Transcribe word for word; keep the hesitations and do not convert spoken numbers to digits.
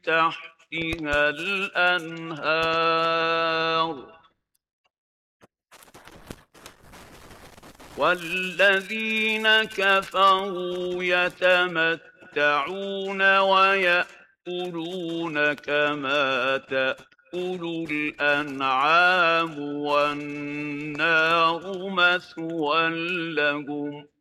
تحتها الأنهار والذين كفروا يتمتعون ويأكلون كما تأكل الأنعام والنار مثوى لهم